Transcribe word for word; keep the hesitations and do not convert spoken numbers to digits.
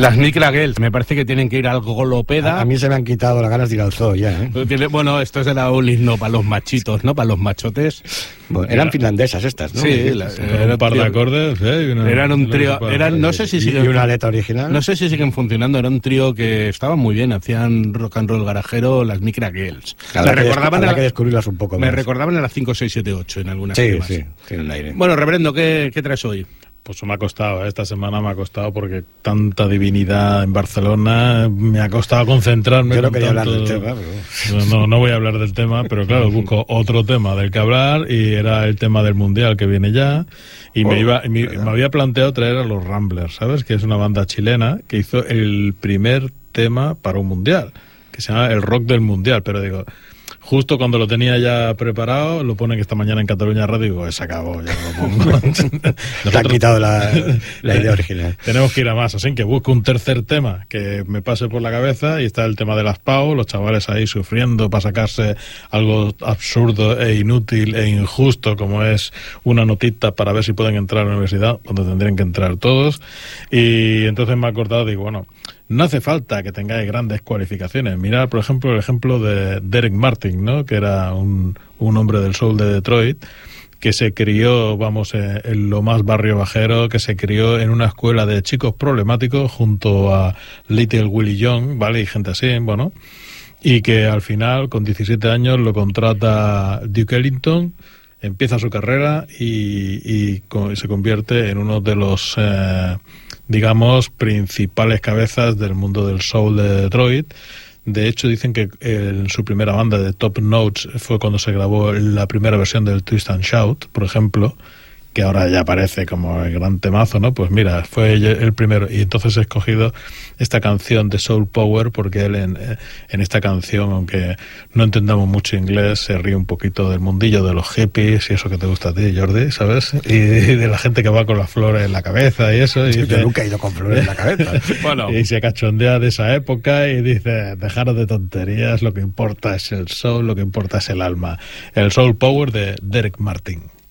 Las Micra Girls, me parece que tienen que ir al Golopeda. A, a mí se me han quitado las ganas de ir al zoo ya, ¿eh? Bueno, esto es de la U L I S, no, para los machitos, ¿no? Para los machotes. Bueno, eran Era, finlandesas estas, ¿no? Sí, la, era un par de acordes, ¿eh? Una, eran un trío, eran, no sé si siguen... Y una letra original. No sé si siguen funcionando, era un trío que estaba muy bien, hacían rock and roll garajero, las Micra Girls. Me recordaban a, que descubrirlas un poco Me más. recordaban a las cinco, seis, siete, ocho en algunas Sí, temas. sí, tienen aire. Bueno, reverendo, ¿qué, qué traes hoy? Pues me ha costado, ¿eh? Esta semana me ha costado porque tanta divinidad en Barcelona, me ha costado concentrarme. Yo no quería tanto... hablar del tema, pero... no, no voy a hablar del tema, pero claro, busco otro tema del que hablar y era el tema del Mundial que viene ya y oh, me iba me, me había planteado traer a los Ramblers, ¿sabes? Que es una banda chilena que hizo el primer tema para un Mundial, que se llama El Rock del Mundial, pero digo... Justo cuando lo tenía ya preparado, lo ponen esta mañana en Cataluña Radio y digo, se acabó, ya lo pongo. Nosotros, te han quitado la, la idea original. Tenemos que ir a más, así que busco un tercer tema que me pase por la cabeza y está el tema de las P A U, los chavales ahí sufriendo para sacarse algo absurdo e inútil e injusto como es una notita para ver si pueden entrar a la universidad, donde tendrían que entrar todos. Y entonces me he acordado, digo, bueno... No hace falta que tengáis grandes cualificaciones. Mirad, por ejemplo, el ejemplo de Derek Martin, ¿no? Que era un, un hombre del soul de Detroit, que se crió, vamos, en, en lo más barrio bajero, que se crió en una escuela de chicos problemáticos junto a Little Willie Young, ¿vale? Y gente así, bueno. Y que al final, con diecisiete años, lo contrata Duke Ellington, empieza su carrera y, y, y se convierte en uno de los... Eh, digamos, principales cabezas del mundo del soul de Detroit. De hecho, dicen que en su primera banda de Top Notes fue cuando se grabó la primera versión del Twist and Shout, por ejemplo, que ahora ya parece como el gran temazo, ¿no? Pues mira, fue el primero. Y entonces he escogido esta canción de Soul Power porque él en, en esta canción, aunque no entendamos mucho inglés, se ríe un poquito del mundillo de los hippies y eso que te gusta a ti, Jordi, ¿sabes? Y de la gente que va con las flores en la cabeza y eso. Y Yo dice, nunca he ido con flores en la cabeza. Bueno. Y se cachondea de esa época y dice, dejaros de tonterías, lo que importa es el soul, lo que importa es el alma. El Soul Power de Derek Martin.